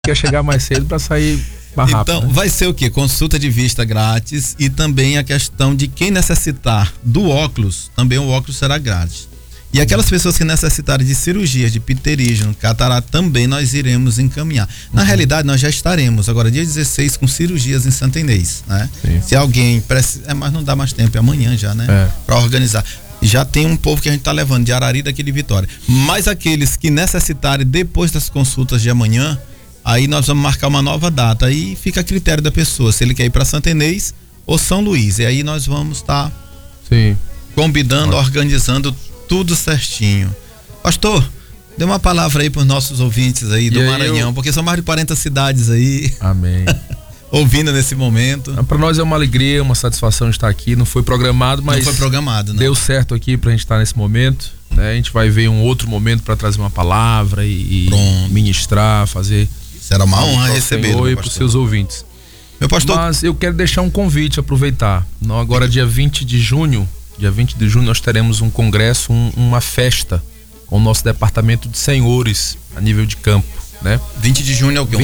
quer chegar mais cedo para sair mais rápido. Então, né? vai ser o quê? Consulta de vista grátis e também a questão de quem necessitar do óculos, também o óculos será grátis. E aquelas pessoas que necessitarem de cirurgias de pterígeno, catarata, também nós iremos encaminhar. Na realidade, nós já estaremos agora dia 16 com cirurgias em Santa Inês, né? Sim. Se alguém precisa, mas não dá mais tempo, é amanhã já, né? Para organizar. Já tem um povo que a gente tá levando de Arari daqui de Vitória. Mas aqueles que necessitarem depois das consultas de amanhã, aí nós vamos marcar uma nova data. Aí fica a critério da pessoa, se ele quer ir para Santa Inês ou São Luís. E aí nós vamos estar combinando, organizando tudo certinho. Pastor, dê uma palavra aí para os nossos ouvintes aí do Maranhão, porque são mais de 40 cidades aí. Amém. Ouvindo nesse momento. Para nós é uma alegria, uma satisfação estar aqui. Não foi programado, mas não foi programado, né? Deu certo aqui pra gente estar nesse momento, né? A gente vai ver um outro momento para trazer uma palavra e ministrar, fazer. Será uma honra receber para os seus ouvintes. Meu pastor. Mas eu quero deixar um convite, aproveitar. Não, agora dia 20 de junho nós teremos um congresso, uma festa com o nosso departamento de senhores a nível de campo, né? 20 de junho é o quê? Um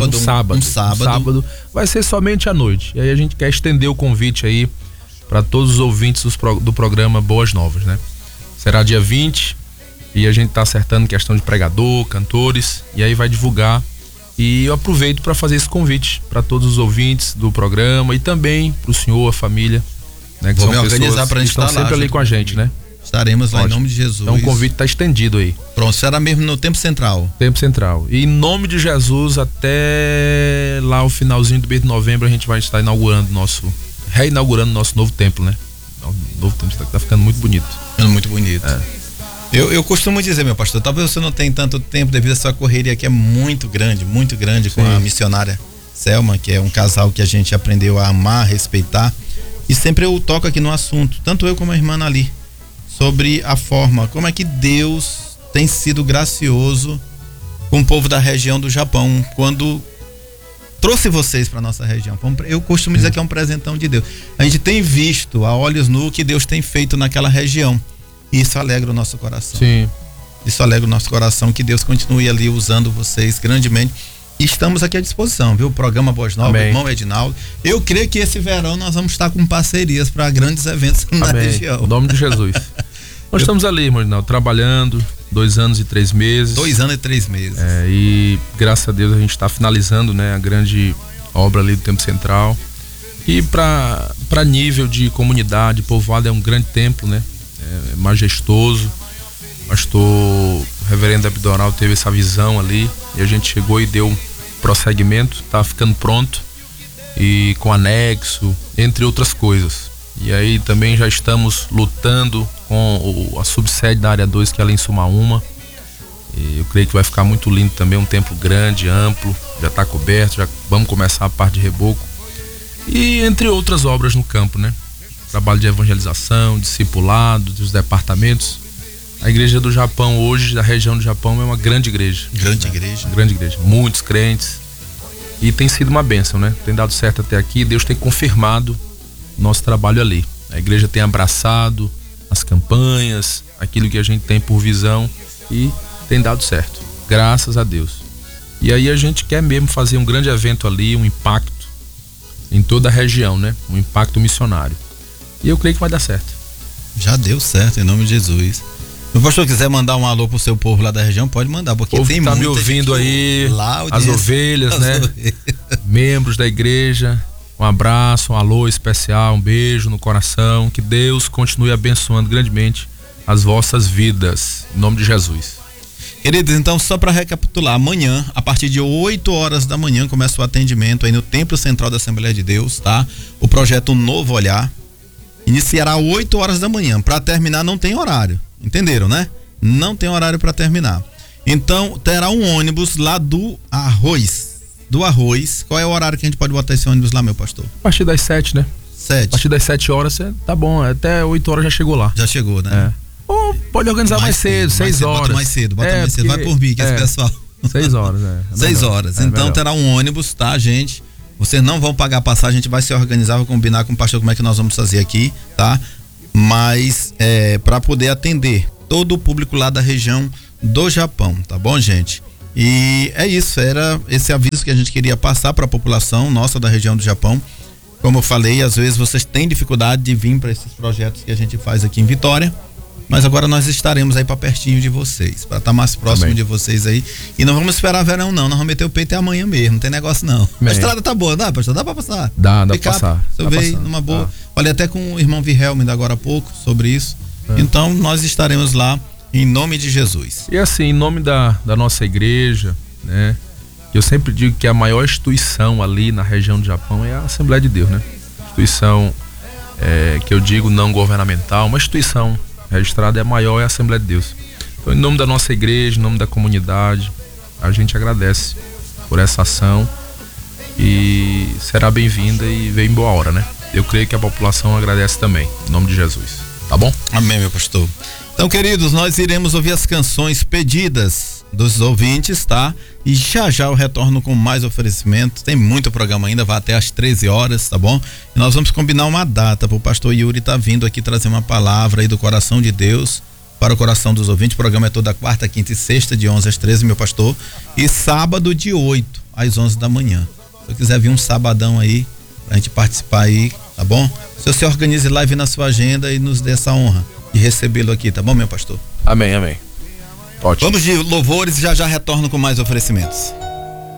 sábado. Vai ser somente à noite. E aí a gente quer estender o convite aí para todos os ouvintes do programa Boas Novas, né? Será dia 20 e a gente tá acertando questão de pregador, cantores, e aí vai divulgar. E eu aproveito para fazer esse convite para todos os ouvintes do programa e também para o senhor, a família, né? Que Vou são me organizar para estão sempre ali com a gente, né? Estaremos lá em nome de Jesus. Então o convite está estendido aí. Pronto, será mesmo no Tempo Central. Tempo Central. E em nome de Jesus, até lá o finalzinho do mês de novembro, a gente vai estar reinaugurando nosso novo templo, né? O novo templo está ficando muito bonito. Muito bonito. Eu costumo dizer, meu pastor, talvez você não tenha tanto tempo devido a sua correria que é muito grande com a missionária Selma, que é um casal que a gente aprendeu a amar, a respeitar. E sempre eu toco aqui no assunto, tanto eu como a irmã Ali, sobre a forma, como é que Deus tem sido gracioso com o povo da região do Japão, quando trouxe vocês para nossa região. Eu costumo dizer que é um presentão de Deus. A gente tem visto a olhos nus o que Deus tem feito naquela região. E isso alegra o nosso coração. Sim. Isso alegra o nosso coração, que Deus continue ali usando vocês grandemente. E estamos aqui à disposição, viu? O programa Boas Novas, irmão Edinaldo. Eu creio que esse verão nós vamos estar com parcerias para grandes eventos na região. Em nome de Jesus. Nós estamos ali, irmão Edinaldo, trabalhando 2 anos e 3 meses. 2 anos e 3 meses. E graças a Deus a gente está finalizando, né, a grande obra ali do Tempo Central. E para nível de comunidade, povoado é um grande templo, né? É majestoso. O pastor reverendo Abdoral teve essa visão ali e a gente chegou e deu prosseguimento, tá ficando pronto e com anexo, entre outras coisas. E aí também já estamos lutando com a subsede da área 2, que é lá em Sumaúma. E eu creio que vai ficar muito lindo também, um templo grande, amplo, já está coberto, já vamos começar a parte de reboco. E entre outras obras no campo, né? Trabalho de evangelização, discipulado, dos departamentos. A igreja do Japão hoje, da região do Japão, é uma grande igreja. Grande igreja. Grande igreja. Muitos crentes. E tem sido uma bênção, né? Tem dado certo até aqui. Deus tem confirmado nosso trabalho ali. A igreja tem abraçado as campanhas, aquilo que a gente tem por visão e tem dado certo. Graças a Deus. E aí a gente quer mesmo fazer um grande evento ali, um impacto em toda a região, né? Um impacto missionário. E eu creio que vai dar certo. Já deu certo, em nome de Jesus. Se o pastor quiser mandar um alô pro seu povo lá da região, pode mandar, porque o tem tá muita me ouvindo aí, lá, as ovelhas, né? Membros da igreja, um abraço, um alô especial, um beijo no coração, que Deus continue abençoando grandemente as vossas vidas, em nome de Jesus. Queridos, então só para recapitular, amanhã, a partir de 8 horas da manhã, começa o atendimento aí no Templo Central da Assembleia de Deus, tá? O projeto Novo Olhar iniciará 8 horas da manhã, para terminar não tem horário. Entenderam, né? Não tem horário para terminar. Então, terá um ônibus lá do Arroz. Qual é o horário que a gente pode botar esse ônibus lá, meu pastor? A partir das 7, né? 7. A partir das 7 horas, tá bom. Até 8 horas já chegou lá. Já chegou, né? Ou pode organizar mais cedo, 6 horas. Bota mais cedo. Vai por mim, que esse pessoal. 6 horas, 6 horas. Então, melhor. Terá um ônibus, tá, gente? Vocês não vão pagar passagem, a gente vai se organizar, vou combinar com o pastor como é que nós vamos fazer aqui, tá? Mas para poder atender todo o público lá da região do Japão, tá bom, gente? E é isso, era esse aviso que a gente queria passar para a população nossa da região do Japão. Como eu falei, às vezes vocês têm dificuldade de vir para esses projetos que a gente faz aqui em Vitória, mas agora nós estaremos aí para pertinho de vocês, para estar mais próximo também de vocês aí. E não vamos esperar verão não, nós vamos meter o peito até amanhã mesmo, não tem negócio não. A estrada tá boa, dá, pastor? Dá para passar? Dá para passar. Eu veio numa boa. Falei até com o irmão Wilhelm agora há pouco sobre isso. Então nós estaremos lá em nome de Jesus. E assim, em nome da nossa igreja, né? Eu sempre digo que a maior instituição ali na região do Japão é a Assembleia de Deus, né? Instituição que eu digo não governamental, uma instituição registrada é a maior, é a Assembleia de Deus. Então, em nome da nossa igreja, em nome da comunidade, a gente agradece por essa ação e será bem-vinda e vem em boa hora, né? Eu creio que a população agradece também, em nome de Jesus. Tá bom? Amém, meu pastor. Então, queridos, nós iremos ouvir as canções pedidas dos ouvintes, tá? E já eu retorno com mais oferecimento. Tem muito programa ainda, vai até às 13 horas, tá bom? E nós vamos combinar uma data pro pastor Yuri tá vindo aqui trazer uma palavra aí do coração de Deus para o coração dos ouvintes. O programa é toda quarta, quinta e sexta, de 11 às 13, meu pastor. E sábado, de 8 às 11 da manhã. Se eu quiser vir um sabadão aí, pra gente participar aí, tá bom? Se você organize live na sua agenda e nos dê essa honra de recebê-lo aqui, tá bom, meu pastor? Amém, amém. Ótimo. Vamos de louvores e já retorno com mais oferecimentos.